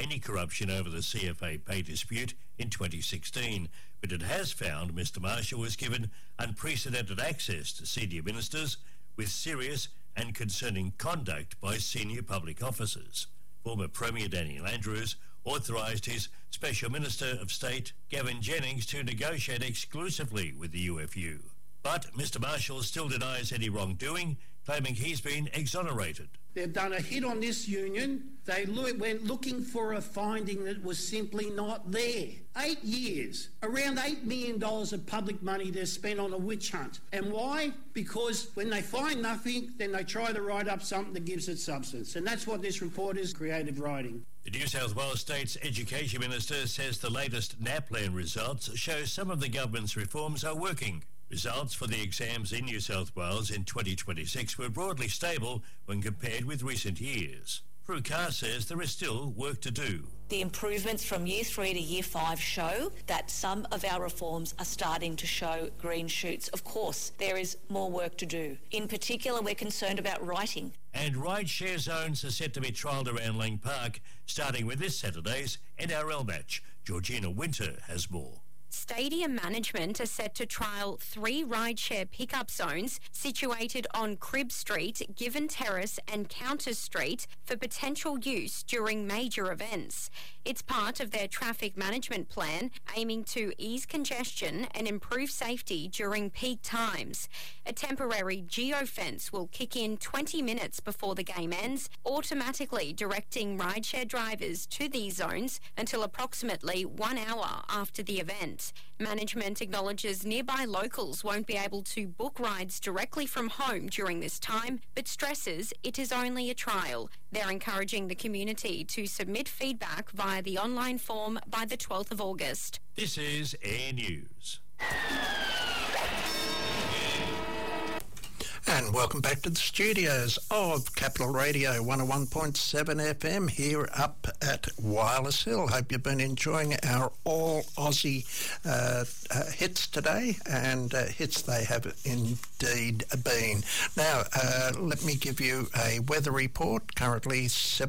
any corruption over the CFA pay dispute in 2016, but it has found Mr Marshall was given unprecedented access to senior ministers with serious and concerning conduct by senior public officers. Former Premier Daniel Andrews authorised his Special Minister of State, Gavin Jennings, to negotiate exclusively with the UFU. But Mr Marshall still denies any wrongdoing, claiming he's been exonerated. They've done a hit on this union. They went looking for a finding that was simply not there. 8 years, around $8 million of public money they've spent on a witch hunt. And why? Because when they find nothing, then they try to write up something that gives it substance. And that's what this report is, creative writing. The New South Wales State's Education Minister says the latest NAPLAN results show some of the government's reforms are working. Results for the exams in New South Wales in 2026 were broadly stable when compared with recent years. Prue Carr says there is still work to do. The improvements from Year 3 to Year 5 show that some of our reforms are starting to show green shoots. Of course, there is more work to do. In particular, we're concerned about writing. And ride-share zones are set to be trialled around Lang Park, starting with this Saturday's NRL match. Georgina Winter has more. Stadium management are set to trial 3 rideshare pickup zones situated on Cribb Street, Given Terrace and Counters Street for potential use during major events. It's part of their traffic management plan aiming to ease congestion and improve safety during peak times. A temporary geofence will kick in 20 minutes before the game ends, automatically directing rideshare drivers to these zones until approximately 1 hour after the event. Management acknowledges nearby locals won't be able to book rides directly from home during this time, but stresses it is only a trial. They're encouraging the community to submit feedback via the online form by the 12th of August. This is Air News. And welcome back to the studios of Capital Radio 101.7 FM here up at Wireless Hill. Hope you've been enjoying our all Aussie hits today, and hits they have indeed been. Now, let me give you a weather report. Currently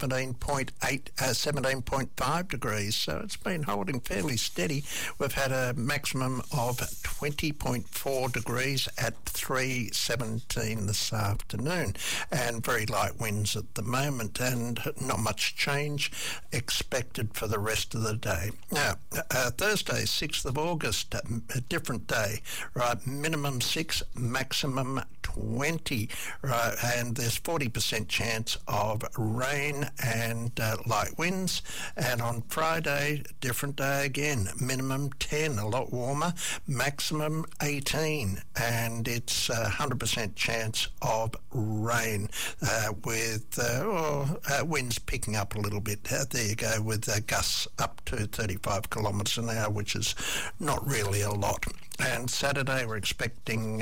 17.5 degrees, so it's been holding fairly steady. We've had a maximum of 20.4 degrees at 3:17 this afternoon, and very light winds at the moment, and not much change expected for the rest of the day. Now, Thursday, 6th of August, a different day, right? Minimum 6, maximum 20, right? And there's 40% chance of rain and light winds. And on Friday, different day again, minimum 10, a lot warmer, maximum 18, and it's 100% chance of rain with winds picking up a little bit. There you go, with gusts up to 35 kilometres an hour, which is not really a lot. And Saturday we're expecting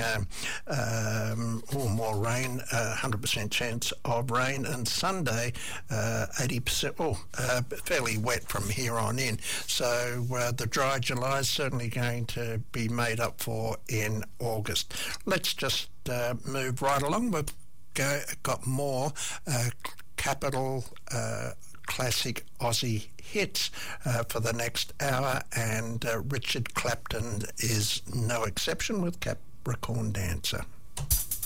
more rain, 100% chance of rain. And Sunday, 80%, fairly wet from here on in. So the dry July is certainly going to be made up for in August. Let's just move right along. We've got more Capital classic Aussie hits for the next hour, and Richard Clapton is no exception with Capricorn Dancer.